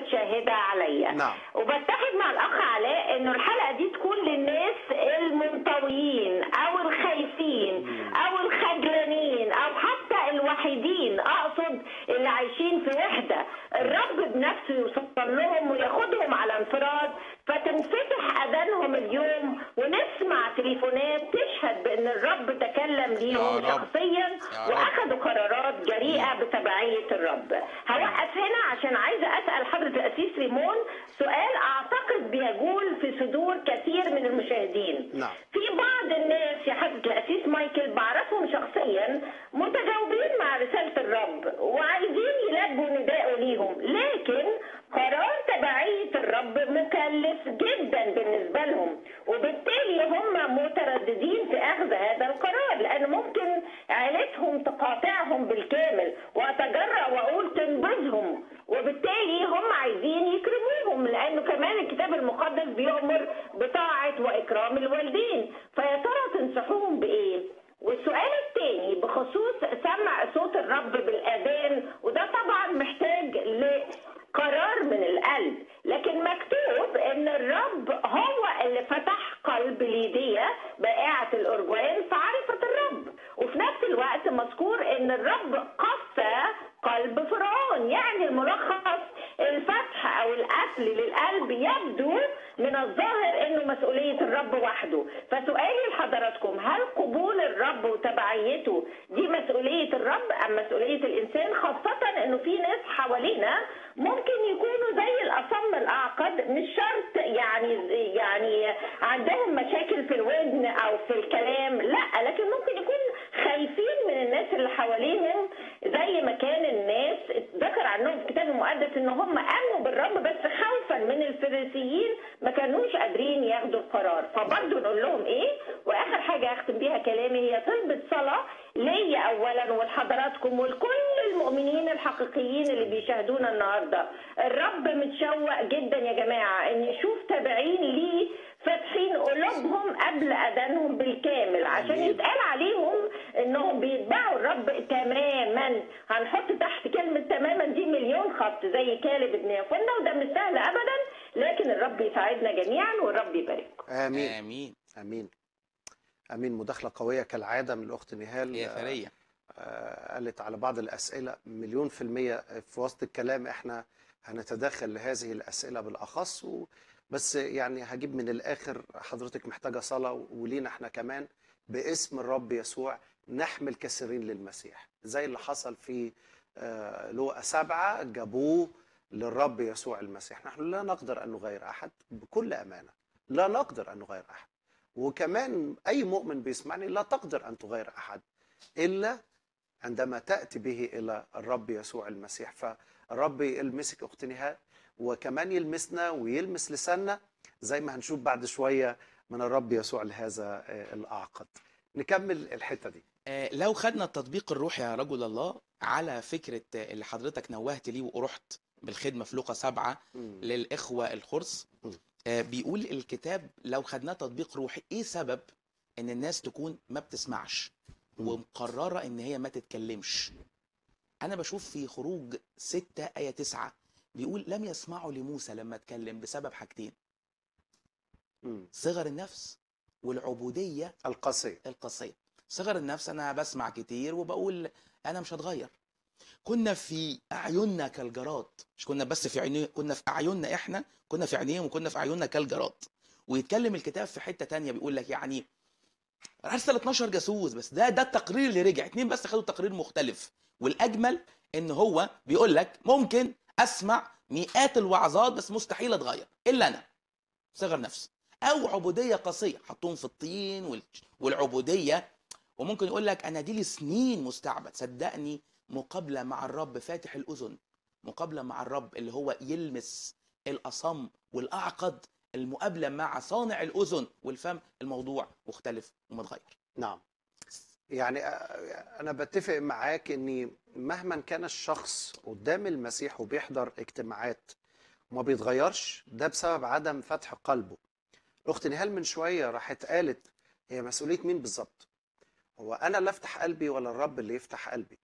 واشهد شاهده عليا. نعم. وبتفق مع الاخ علاء انه الحلقه دي تكون للناس المنطويين او الخايفين او الخجلانين او حتى الوحيدين، اقصد اللي عايشين في وحده. الرب بنفسه يوصل لهم وياخدهم على انفراد، فتنفتح اذانهم اليوم ونسمع تليفونات تشهد بان الرب تكلم ليهم شخصيا واخدوا قرارات جريئه بتبعيه الرب. هوقف هنا عشان عايزه اسال حضره القسيس ريمون سؤال اعتقد بيجول في صدور كثير من المشاهدين. نعم. في بعض الناس يا حضره القسيس مايكل بعرفهم شخصيا متجاوبين مع رساله الرب وعايزين يلبوا نداءه ليهم، لكن قرار تبعيه الرب مكلف جدا بالنسبه لهم، وبالتالي هم مترددين في اخذ هذا القرار لان ممكن عيلتهم تقاطعهم بالكامل، واتجرأ واقول تنبذهم، وبالتالي هم عايزين يكرموهم لانه كمان الكتاب المقدس بيؤمر بطاعه واكرام الوالدين. فيا ترى تنصحوهم بايه؟ والسؤال الثاني بخصوص سمع صوت الرب بالاذان، وده طبعا محتاج لقرار من القلب، لكن مكتوب ان الرب هو اللي فتح قلب ليديا بائعة الارجوان فعرفت الرب، وفي نفس الوقت مذكور ان الرب قسى قلب فرعون. يعني الملخص الفتح او القفل للقلب يبدو من الظاهر انه مسؤولية الرب وحده. فسؤالي لحضراتكم، هل قبول الرب وتبعيته دي مسؤولية الرب ام مسؤولية الانسان، خاصة انه في ناس حوالينا ممكن يكونوا زي الاصم الاعقد، مش شرط يعني عندهم مشاكل في الودن او في الكلام، لا، لكن ممكن يكون خايفين من الناس اللي حواليهم، زي ما كان الناس ذكر عنهم في الكتاب المقدس ان هم امنوا بالرب بس خوفا من الفريسيين ما كانوش قادرين ياخدوا القرار. فبرضه نقول لهم ايه؟ واخر حاجه اختم بيها كلامي هي طلبة صلاه ليا اولا ولحضراتكم ولكل المؤمنين الحقيقيين اللي بيشاهدونا النهارده. الرب متشوق جدا يا جماعه ان يشوف تابعين ليه فاتحين قلوبهم قبل اذانهم بالكامل عشان يتقال عليهم انهم بيتبعوا الرب تماما. هنحط تحت كلمه تماما دي مليون خط زي كالب ابن يفنة، وده مش سهل ابدا، لكن الرب يساعدنا جميعا والرب يبارككم. امين امين امين امين. مداخله قويه كالعاده من الاخت نهال. يا ثريا. قالت على بعض الاسئله مليون في الميه في وسط الكلام احنا هنتدخل لهذه الاسئله بالاخص بس يعني هجيب من الاخر، حضرتك محتاجه صلاه ولينا احنا كمان باسم الرب يسوع نحمل كثيرين للمسيح زي اللي حصل في لوقا 7 جابوه للرب يسوع المسيح. نحن لا نقدر ان نغير احد بكل امانه، لا نقدر ان نغير احد، وكمان اي مؤمن بيسمعني لا تقدر ان تغير احد الا عندما تاتي به الى الرب يسوع المسيح. فالرب يلمسك اخت نهال وكمان يلمسنا ويلمس لساننا زي ما هنشوف بعد شويه من الرب يسوع لهذا الاعقد. نكمل الحته دي. لو خدنا التطبيق الروحي يا رجل الله على فكرة اللي حضرتك نوهت ليه ورحت بالخدمة في لوقا 7 للإخوة الخرس، بيقول الكتاب لو خدناه تطبيق روحي ايه سبب ان الناس تكون ما بتسمعش ومقررة ان هي ما تتكلمش. انا بشوف في خروج 6 آية 9 بيقول لم يسمعوا لموسى لما اتكلم بسبب حاجتين: صغر النفس والعبودية القاسية. صغر النفس انا بسمع كتير وبقول انا مش هتغير. كنا في اعيننا كالجراد، مش كنا بس في عينيهم، كنا في اعيننا، احنا كنا في عينيهم وكنا في اعيننا كالجراد. ويتكلم الكتاب في حته تانية بيقول لك يعني ارسل 12 جاسوس بس ده التقرير اللي رجع 2 بس خدوا تقرير مختلف. والاجمل ان هو بيقول لك ممكن اسمع مئات الوعظات بس مستحيل اتغير الا انا. صغر نفس او عبوديه قاسيه، حطوهم في الطين والعبوديه. وممكن يقول لك انا دي لي سنين مستعبد. صدقني مقابله مع الرب فاتح الاذن، مقابله مع الرب اللي هو يلمس الاصم والاعقد، المقابله مع صانع الاذن والفم، الموضوع مختلف ومتغير. نعم، يعني انا بتفق معاك اني مهما كان الشخص قدام المسيح وبيحضر اجتماعات وما بيتغيرش ده بسبب عدم فتح قلبه. الاخت نهال من شويه راحت قالت هي مسؤوليه مين بالظبط؟ هو انا اللي افتح قلبي ولا الرب اللي يفتح قلبي؟